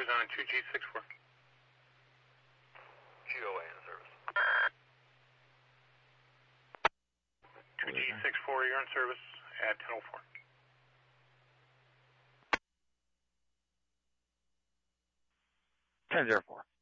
is on 2G64. GOA in service. 2G64, you're in service at 10:04. 10:04.